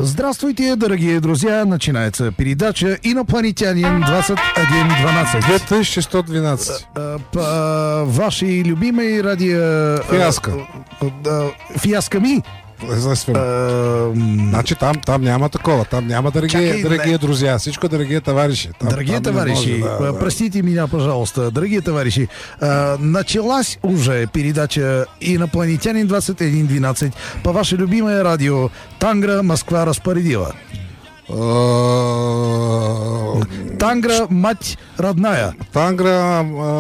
Здравствуйте, дорогие друзья! Начинается передача «Инопланетянин 2112». 2112. По вашей любимой радио... Фиаско. Фиаско ми? Значи там няма такова. Там няма дорогие друзья. Всичко дорогие товарищи. Дорогие товарищи, простите меня, пожалуйста. Дорогие товарищи, началась уже передача «Инопланетянин 2112» по вашей любимой радио «Тангра, Москва распорядила». Тангра, мать родная. Тангра...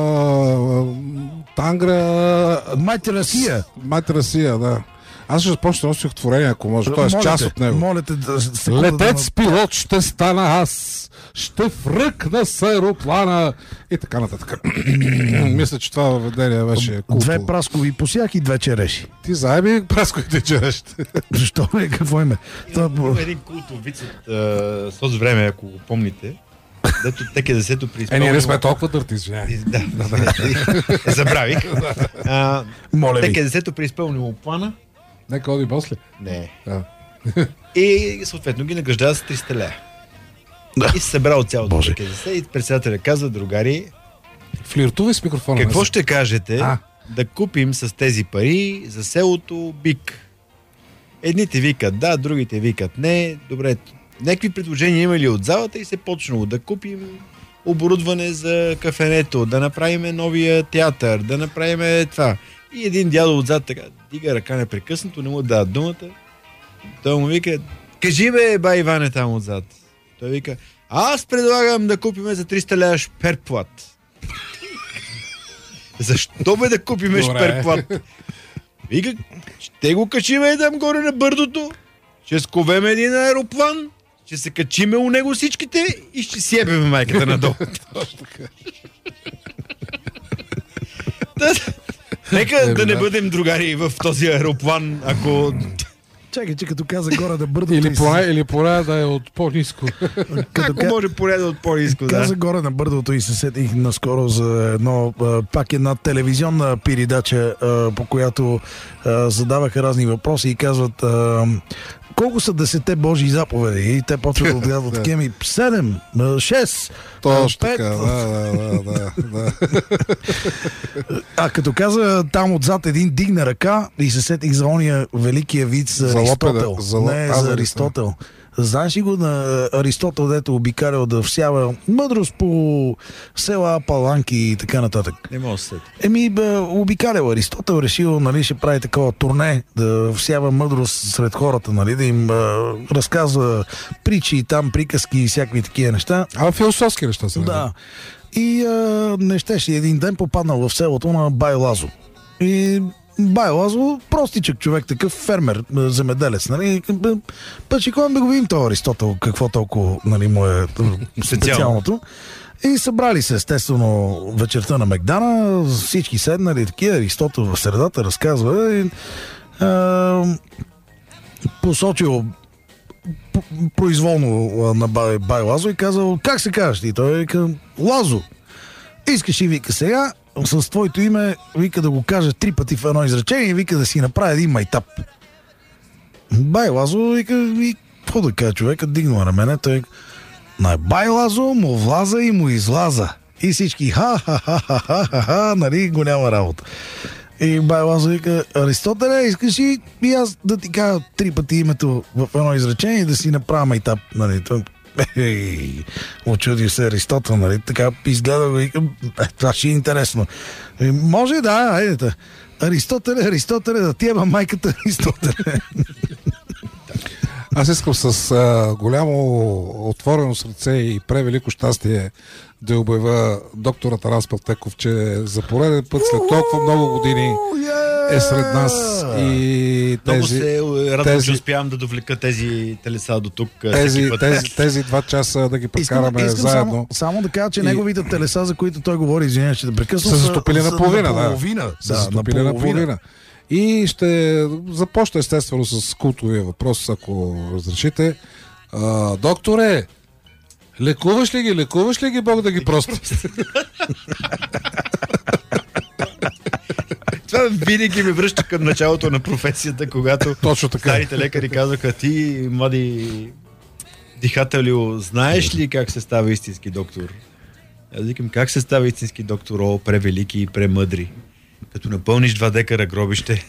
Мать Россия. Мать Россия, да. Аз ще започна стихотворение, ако може. Тоест част от него. Молите Летец пилот ще стана аз. Ще фръкна с аероплана. И така нататък. Мисля, че това въведение беше култово. Две праскови посях и две череши. Ти заеби прасковите череши. Защо не? Какво име? Има един култов виц от соц време, ако го помните. Дето теке десето при изпълнение. Ние не сме толкова дърти, извиняй. Да. Забравих. Моля ви. Теке десето при изпълнение плана. Нека оди после. Не. Да. И съответно ги награждава с 300 лея. Да. И се събрал цялото КДС и председателя казва: другари, флиртувай с микрофона. Какво ще кажете да купим с тези пари за селото Бик? Едните викат да, другите викат не. Добре, някакви предложения има ли от залата и се почнало да купим оборудване за кафенето, да направим новия театър, да направим това. И един дядо отзад така дига ръка непрекъснато, не му дава думата. Той му вика: кажи бе, бай Иване там отзад. Той вика: аз предлагам да купиме за 300 лева шперплат. Защо бе да купиме шперплат? Вика: ще го качиме там горе на бърдото, ще сковеме един аероплан, ще се качиме у него всичките и ще сиебеме майката надолу. Нека да не бъдем другари в този аероплан, ако... Чакай, че като каза горе да бърдото... Или поне да е от по-ниско. Ако може поне да е от по-ниско, да. Каза горе на бърдото и се сетих наскоро за пак една телевизионна передача, по която задаваха разни въпроси и казват... колко са 10 Божии заповеди? И те почват да отгадват такива ми 7, 6, точно 5. така, да. Като каза там отзад един дигна ръка и се сетих за ония великия вид за Аристотел. За Аристотел. Знаеш ли го на Аристотел, дето обикалял да всява мъдрост по села, паланки и така нататък? Не мога да се сети. Обикалял Аристотел, решил, нали, ще прави такова турне, да всява мъдрост сред хората, нали, да им разказва притчи, там приказки и всякакви такива неща. Философски неща са. Да. И не щеше един ден попаднал в селото на Бай Лазо. И Бай Лазо, простичък човек, такъв фермер, земеделец, нали? Пъчикон да го видим това Аристотел, какво толкова, нали, му е специалното. И събрали се, естествено, вечерта на Мегдана, всички седнали, такива, Аристотел в средата разказва и посочил произволно на Бай Лазо и казал: как се казваш ти? Той вика: Лазо. Искаш и вика сега с твоето име, вика, да го кажа 3 пъти в едно изречение и вика да си направи един майтап. Бай Лазо вика: и какво да кажа човека, дигнал рамене, той на Бай Лазо му влаза и му излаза. И всички ха-ха-ха-ха-ха, нали, го няма работа. И Бай Лазо вика: Аристотеле, искаш и аз да ти кажа 3 пъти името в едно изречение и да си направя майтап, нали, той... Очуди се Аристотел, нали? Така изгледа го и това ще е интересно. Може, да, айдете. Аристотеле, да ти еба майката Аристотеле. Аз искам с голямо отворено сърце и превелико щастие да обявя доктор Атанас Павтеков, че за пореден път след толкова много години е сред нас и много се радвам, че успявам да довлека тези телеса до тук. Тези 2 часа да ги прекараме заедно. Само да кажа, че неговите телеса, за които той говори, извиня, че да прекъсвам, са застопили наполовина. Наполовина. И ще започна естествено с култовия въпрос, ако разрешите. Докторе, лекуваш ли ги, Бог да ги прости? Това Винаги ме връща към началото на професията, когато Точно така. старите лекари казаха: ти, млади дихателю, знаеш ли как се става истински доктор? Аз викам: как се става истински доктор? О, превелики и премъдри. Като напълниш 2 декара гробище.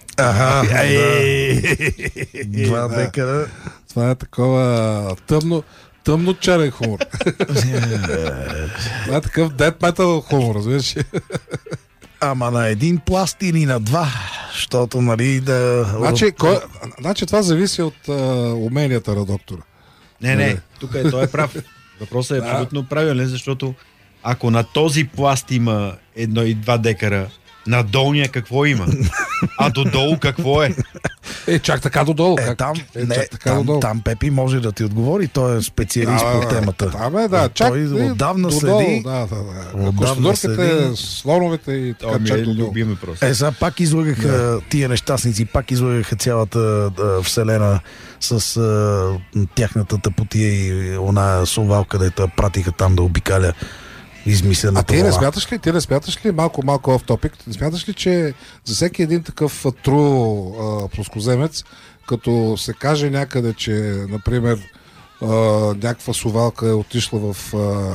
Два декара. Това е такова тъмно черен хумор. Това е такъв дед метал хумор, разбираш? Ама на един пласт или на два, защото, нали, да... Значи това зависи от уменията на доктора. Не, тук той е прав. Въпросът е абсолютно правилен, защото ако на този пласт има 1 и 2 декара, на долния какво има? А додолу какво е? Чак така додолу. Там Пепи може да ти отговори, той е специалист по темата. Той отдавна следи. Костодурките, слоновете и така чак додолу. Сега пак излагаха тия нещастници, пак излагаха цялата вселена с тяхната тъпотия и она совалка, дето пратиха там да обикаля измислената. Ти не смяташ ли малко off topic, не смяташ ли, че за всеки един такъв плоскоземец, като се каже някъде, че, например, някаква совалка е отишла в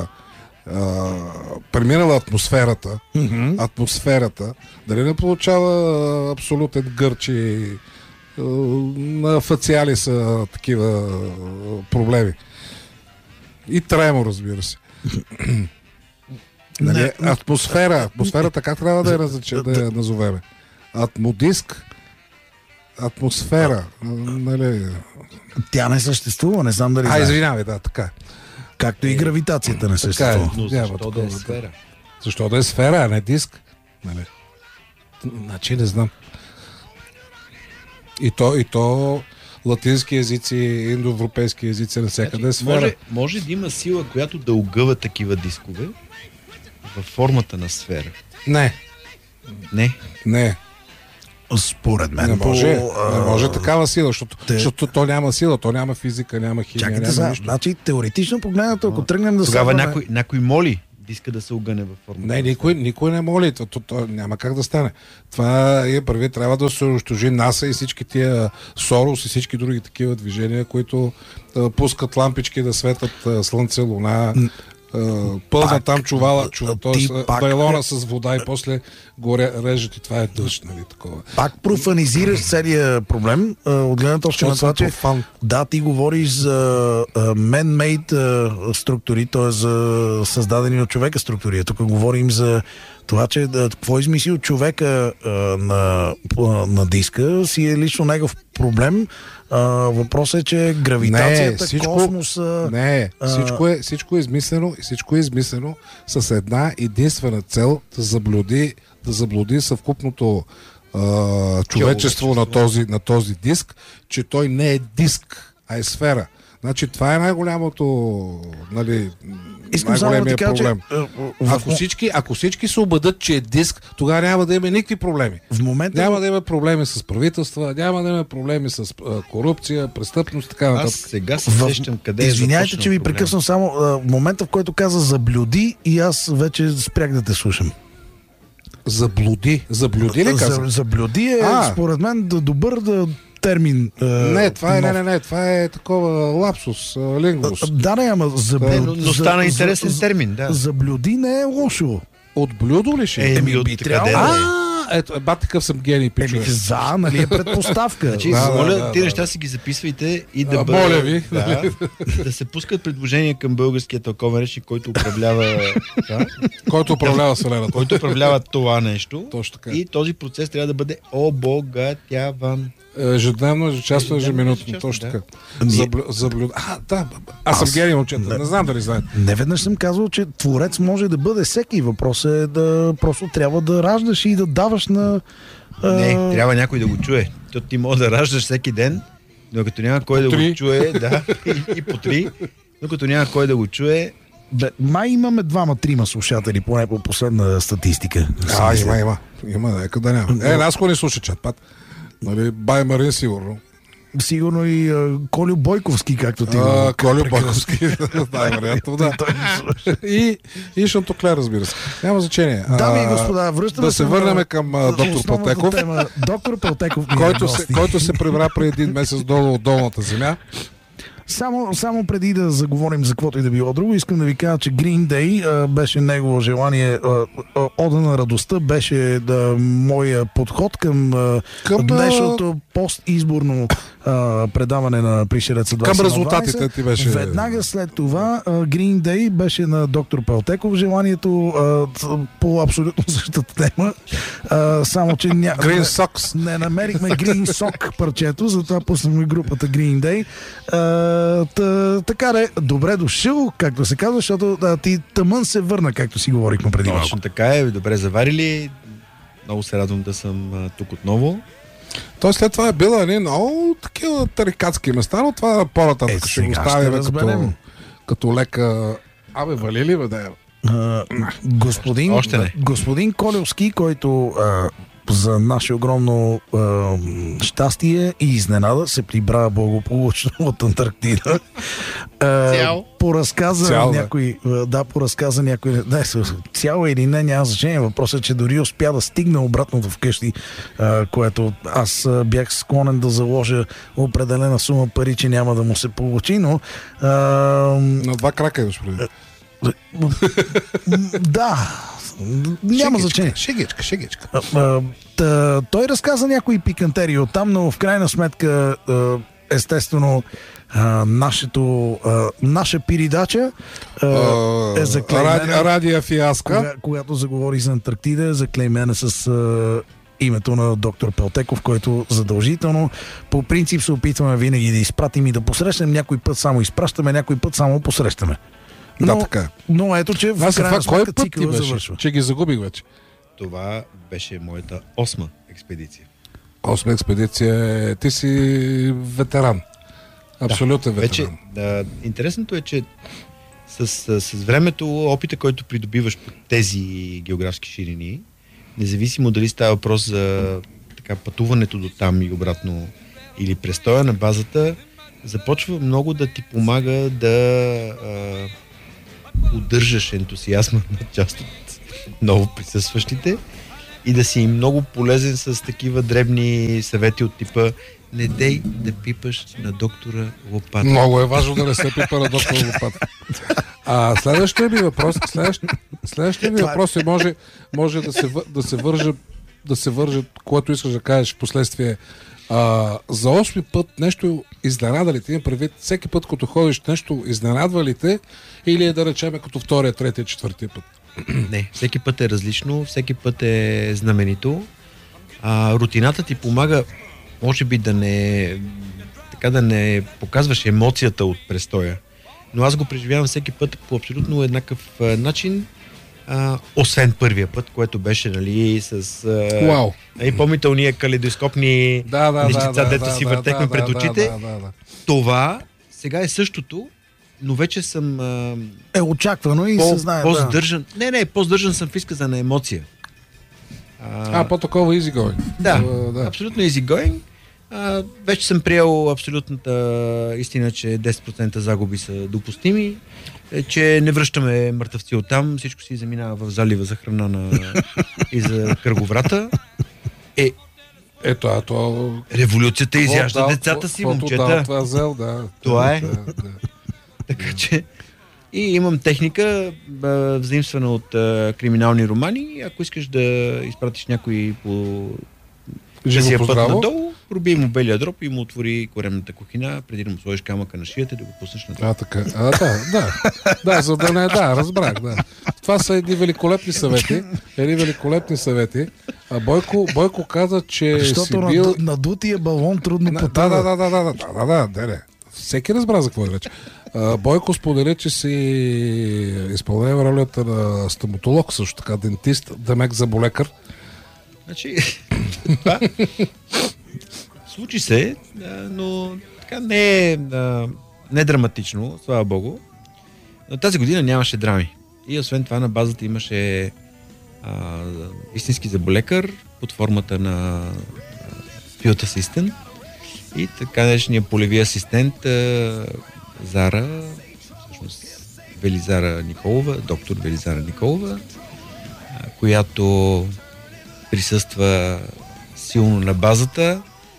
преминала атмосферата, дали не получава абсолютен гърч и на фациали са такива проблеми. И тремо, разбира се. Нали, атмосферата как трябва да я назовеме? Атмодиск, атмосфера, нали... Тя не съществува, не знам дали... Извинявай, така. Както и гравитацията не съществува. Но защо да е сфера? Защо да е сфера, а не диск? Нали? Значи не знам. И то латински езици, индоевропейски езици, навсякъде е сфера. Може да има сила, която да огъва такива дискове във формата на сфера. Не. Според мен. Не може такава сила, защото то няма сила, то няма физика, няма химия. Чакайте няма нищо. Значи теоретично погледнато, ако тръгнем да тогава някой моли диска да се огъне във формата. Не, никой не моли. То няма как да стане. Това е първи, трябва да се унищожи НАСА и всички тия Сорос и всички други такива движения, които пускат лампички да светят слънце, луна, пълна там чувала, дайлона с вода и после го режат и това е дъжд, нали, такова. Пак профанизираш целият проблем, от гледна точка на това, че ти говориш за man-made структури, т.е. за създадени от човека структури. Тук говорим за това, че какво измислил човека на диска си е лично негов проблем. Въпросът е, че гравитацията, космоса... Всичко е измислено с една единствена цел да заблуди съвкупното човечество на този диск, че той не е диск, а е сфера. Значи това е най-голямото, нали, най-големия проблем. Ако всички се убедат, че е диск, тогава няма да има никакви проблеми. Няма да има проблеми с правителства, няма да има проблеми с корупция, престъпност, така нататък. Аз сега се сещам къде е. Извинявайте, че ви прекъсвам само в момента, в който каза заблюди и аз вече спрях да те слушам. Заблуди ли каза? Заблюди е, според мен, добър термин. Това е такова лапсус, лингвус. Ама но стана интересен термин, да. Заблюди не е лошо. От блюдо ли ще? Би трябвало. Ето, такъв съм гений, пичове. Нали е предпоставка. Моля, тези неща си ги записвайте и да бъдат... Моля ви. Да се пускат предложения към българския тълковен речник, който управлява... Който управлява Вселената. Който управлява това нещо. Точно така. И този процес трябва да бъде обогатяван. Ежедневно, ежечасно, ежеминутно. Точно така. Аз съм гений, момчета. Не знам дали знаете. Не веднъж съм казал, че творец може да бъде всеки. Въпросът е да просто трябва да раждаш и да даваш на... Не, трябва някой да го чуе. Ти може да раждаш всеки ден, но като няма кой да го чуе, и по 3, но като няма кой да го чуе... Май имаме 2-3 слушатели, поне по последна статистика. Има, нека да няма. Нас го не слуша чат, пат. Нали, Бай Марин сигурно. Сигурно и Колю Бойковски, както ти го Колю Бойковски, най-вероятно, да. И Шантоклер, разбира се. Няма значение. Дами и господа, връщаме да се върнем към доктор Пълтеков, доктор Пълтеков, който се прибра преди един месец долу от долната земя. Само преди да заговорим за каквото и да било друго, искам да ви кажа, че Green Day беше негово желание, Ода на радостта беше моя подход към днешното постизборно предаване на Пришелеца 20. Към резултатите ти беше. Веднага след това Green Day беше на доктор Пълтеков желанието по абсолютно същата тема, само че Green Socks. не намерихме Green Sock парчето, затова пуснахме групата Green Day. Така де, добре дошъл, както се казва, защото ти тъмън се върна, както си говорихме преди малко. Точно така е, добре заварили. Много се радвам да съм тук отново. Той след това е била много такива тарикатски места, но това по-нататък ще го оставим като лека... вали ли бе, да господин Колевски, който за наше огромно щастие и изненада се прибра благополучно от Антарктида. Поразказа някой... Цяло или не, няма значение. Въпросът е, че дори успя да стигне обратното вкъщи, което аз бях склонен да заложа определена сума пари, че няма да му се получи, но... На два крака имаш преди. Да, няма значение. Шегичка. Той разказа някои пикантерии оттам, но в крайна сметка естествено наша передача е заклеймена. Радия фиаска. Когато заговори за Антарктида, е заклеймена с името на доктор Пълтеков, който задължително по принцип се опитваме винаги да изпратим и да посрещнем. Някой път само изпращаме, някой път само посрещаме. Но ето, че в крайна сметка цикъла завършва. Че ги загубих вече. Това беше моята 8-ма експедиция. 8-ма експедиция. Ти си ветеран. Абсолютен ветеран. Вече, интересното е, че с времето, опита, който придобиваш по тези географски ширини, независимо дали става въпрос за пътуването до там и обратно или престоя на базата, започва много да ти помага да удържаш ентусиазма на част от много присъстващите и да си много полезен с такива дребни съвети от типа: не дей да пипаш на доктора лопата. Много е важно да не се пипа на доктора лопата. Следващия ми въпрос може да се върже, което искаш да кажеш в последствие. За 8 път нещо изненада ли те? Имам предвид, всеки път, като ходиш, нещо изненадва ли те, или да речем като втория, третия, четвъртия път? Не, всеки път е различно, всеки път е знаменито. Рутината ти помага, може би да не показваш емоцията от престоя, но аз го преживявам всеки път по абсолютно еднакъв начин, освен първия път, което беше, с помните уния калейдоскопни нещица, дето си въртехме пред очите. Това сега е същото, но вече съм очаквано и се знае. По-сдържан. Не, по-сдържан съм в изказа на емоция. По-такова easy going. Да, абсолютно easy going. Вече съм приел абсолютната истина, че 10% загуби са допустими, че не връщаме мъртъвци оттам, всичко си заминава в залива за храна и за кръговрата. Революцията изяжда децата си, момчета. Това е. Така че и имам техника, взаимствана от криминални романи. Ако искаш да изпратиш някой по живия път надолу, проби му белия дроб и му отвори коремната кухина, преди да му сложиш камъка на шията и да го пуснеш на това. Да, за да не разбрах. Това са едни великолепни съвети. Бойко каза, че защото си бил... надутия балон трудно потъва. Да. Всеки разбра за какво рече. Бойко сподели, че си изпълнява ролята на стоматолог, също така дентист, демек зъболекар. Значи, случи се, но така не е драматично, слава Богу. Но тази година нямаше драми. И освен това на базата имаше истински зъболекар под формата на field assistant. И така днешния полеви асистент Зара, всъщност Велизара Николова, доктор Велизара Николова, която присъства силно на базата,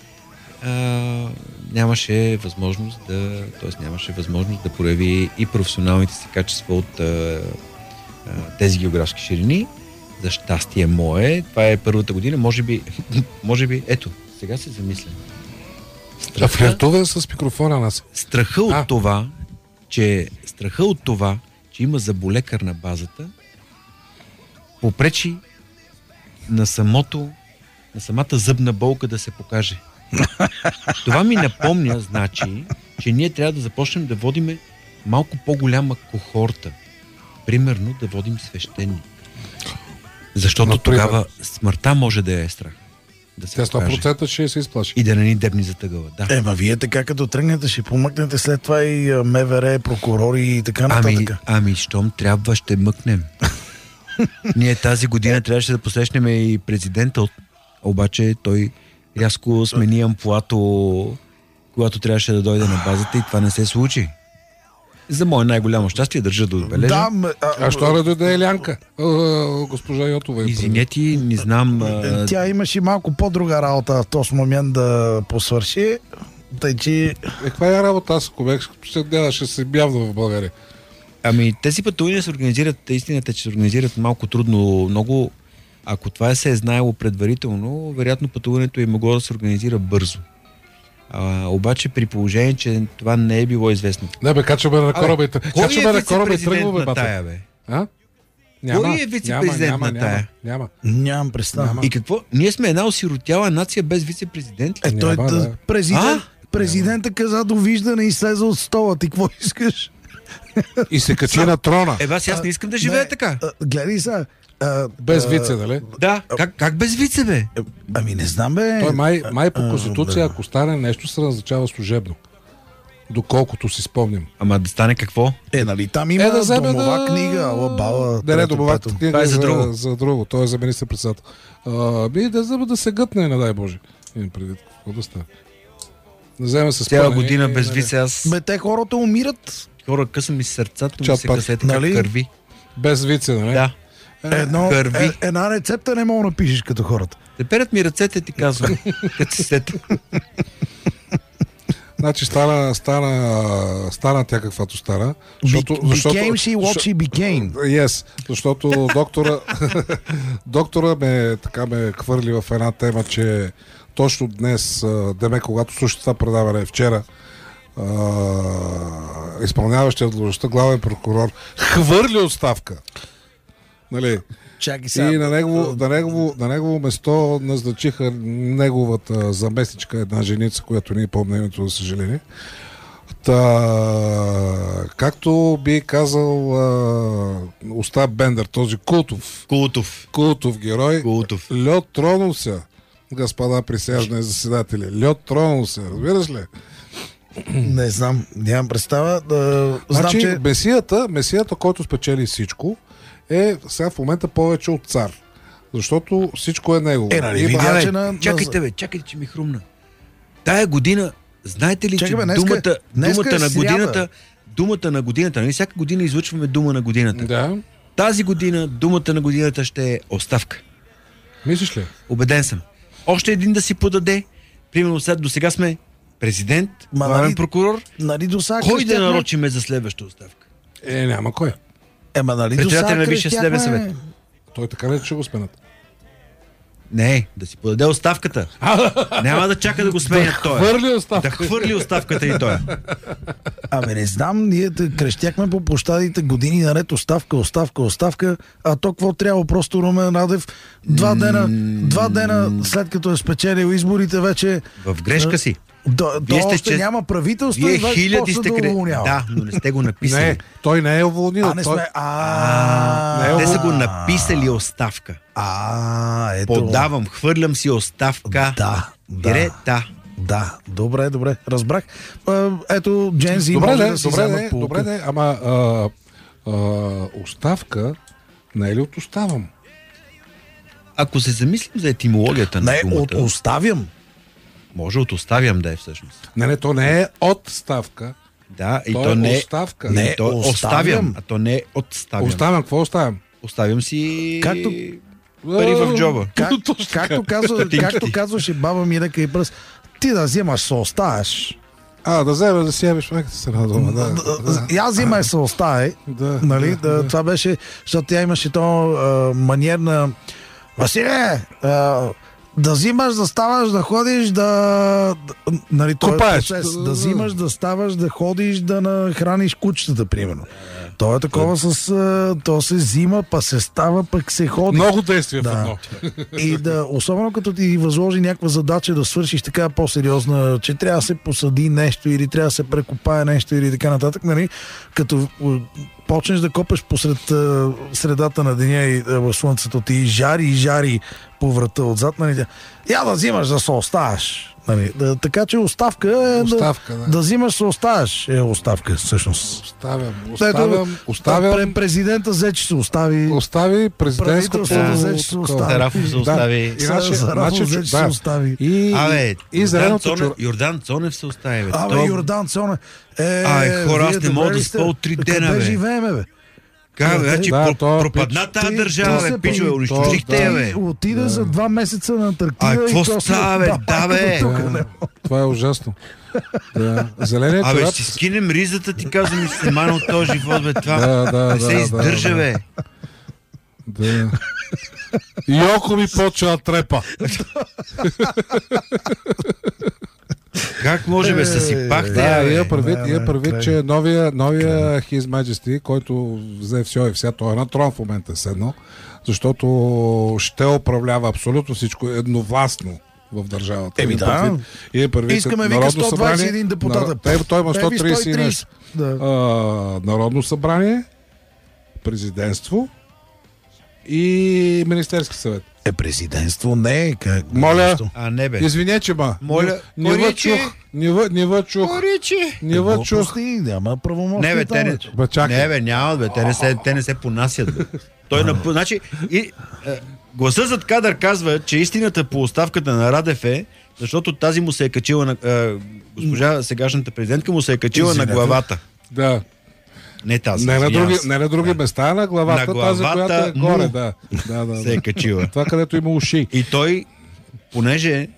нямаше възможност да прояви и професионалните си качества от тези географски ширини. За щастие мое, това е първата година, може би, ето, сега се замисля. Флиртува с микрофона нас. Страха от това, че има заболекар на базата, попречи на самата зъбна болка да се покаже. Това ми напомня, значи, че ние трябва да започнем да водиме малко по-голяма кохорта. Примерно да водим свещени. Защото тогава смъртта може да е страх. Да се 100% ще се изплаши. И да не ни дебни за тъгъла. Да. Вие така като тръгнете, ще помъкнете след това и МВР, прокурори и така нататък. Щом трябва, ще мъкнем. Ние тази година трябваше да посрещнем и президента, обаче той рязко смени амплуато, когато трябваше да дойде на базата и това не се случи. За мое най-голямо щастие държа да отбележа. Що да дойде Елянка? Госпожа Йотова. Извинете, не знам. Тя имаше малко по-друга работа в този момент да посвърши. Тъй, че... Каква е работа? Аз ако бях, ще се бявна в България. Тези пътувания се организират, истината, че се организират малко трудно, много. Ако това се е знаело предварително, вероятно пътуването е могло да се организира бързо. Обаче при положение, че това не е било известно. Не бе, качваме на кораба и тръгваме. Кой е вице-президент на тая, бе? Кой е вице-президент на тая? Нямам представа. И какво? Ние сме една осиротяла нация без вице-президент. Президента каза довиждане и слезе от стола. Ти какво искаш? И се качи на трона. Аз не искам да живея така. Гледай сега. Без вице, нали? Да. Как без вице, бе? Не знам, бе. Той май по конституция, ако стане нещо, се назначава служебно. Доколкото си спомням. Ама да стане какво? Нали там има домова книга, алабала. Не, домова книга. Това е за друго. За друго. Той е за министър-председател. Да се гътне, не дай Боже. Имам предвид. Какво да стане? Взема се цяла година без вице аз... Те хората умират. Хора къса ми сърцата, ми се касете как кърви. Без вице, нали? Да. Една рецепта не мога да напишеш като хората. Те перят ми ръцете, ти казвам. Като се сета. Значи стана тя каквато стана. Became she what she became. Yes, защото доктора ме хвърли в една тема, че точно днес, когато слушате това предаване вчера, изпълняващия длъжността главен прокурор хвърли оставка. Нали? И на негово место назначиха неговата заместничка, една женица, която не помня името, за съжаление. Както би казал Остап Бендер, този култов герой, лед тронул се, господа присяжни заседатели. Лед тронул се, разбираш ли? Не знам, нямам представа. Значи, че... месията, който спечели всичко, е сега в момента повече от цар. Защото всичко е негово. Чакайте, че ми хрумна. Тая година, знаете ли, че думата на годината, нали всяка година излъчваме дума на годината. Да. Тази година думата на годината ще е оставка. Мислиш ли? Убеден съм. Още един да си подаде. Примерно до сега сме президент, главен прокурор. Кой да нарочиме за следваща оставка? Няма кой. Председател на Висшия съдебен съвет. Той така ли ще го сменят? Не, да си подаде оставката. Няма да чака да го сменят той. Да хвърли оставката и той. Не знам, ние крещяхме по площадите години наред оставка, а то какво трябва? Просто Румен Радев 2 дена след като е спечелил изборите вече... В грешка си. Още няма правителство и хиляди сте Да, но не сте го написали. Не, той не е уволнил. Те са го написали оставка. Подавам, хвърлям си оставка. Да, добре, разбрах. Ето, Джензи добре, ама оставка не е ли от оставам? Ако се замислим за етимологията на думата... оставям. Може от оставям да е всъщност. Не, то не е отставка. Да, и То то е не е... оставка. Не, то оставям. оставям, а то не е отставям. Оставям, какво оставям? Оставям си Както- пари в джоба. Точно така. Както казваше баба ми ръка и пръст, ти да взимаш се оставяш. Да вземеш да си ябиш майката се на дома. Да. И аз взимай се остави. Да, Нали? да. Това беше, защото тя имаше то маниер на Василе, да взимаш, да ставаш, да ходиш, нали, този Копаеш. процес. Да взимаш, да ставаш, да ходиш, да нахраниш кучетата, примерно. То е такова то се взима, па се става, пък се ходи. Много действия в Да. едно. И особено като ти възложи някаква задача да свършиш така по-сериозна, че трябва да се посади нещо или трябва да се прекопае нещо или така нататък, нали, като почнеш да копаш посред средата на деня и в слънцето ти и жари по врата отзад, нали, я да взимаш да се оставаш. Нали, така че оставка е Оставка, да. да взимаш се оставаш е оставка всъщност. Оставям. Президента взе, че се остави. Остави президентското... Правителството взе, че се такова. остави. Тарафов се остави. Иначе, Зарафов взе, че се остави. И зеленото Йордан Цонев се остави. Бе. Йордан Цонев. Хора, аз вие не мога добре да ли сте? спа от 3 дена, Къде бе. живееме, бе? Значи, то пропадна тази Ти държава, се бе, пичове, унищожихте я, бе. Отида за 2 месеца на Антарктида. Какво и то се става, бе? Да, бе. Това е ужасно. Да. Зеленият Абе, чорап... ще си скинем ризата, ти казвам, и ще се мана от този живот, бе, това. Да, Не се издържа, бе. Да. И око ми почва да трепа. Как може, бе, съсипахте, Да, бе. я предвид, край. че новия His Majesty, който взе все и вся, той е на трон в момента седно, защото ще управлява абсолютно всичко едновластно в държавата. Еми да. Искаме, вика, 121 депутата. Той има 130 нещо. Да. Народно събрание, президентство и Министерски съвет. Президентство не е. Моля. Нещо. Не, бе. Извиня, че ма. Моля, не ви Коричи. чух. Не ви чух. Коричи. Не ви чух. Глупости, няма правомощие. Не, бе, те не... Бе, чакай. Не, бе, няма, бе, те не се понасят, бе. Значи, гласа зад кадър казва, че истината по оставката на Радев е, защото тази му се е качила на... госпожа сегашната президентка му се е качила на главата. Да. Не тази. Не извинявам се. на други места, на главата, На тази, главата която е горе. му Да. се е качила. Това, където има уши. И той, понеже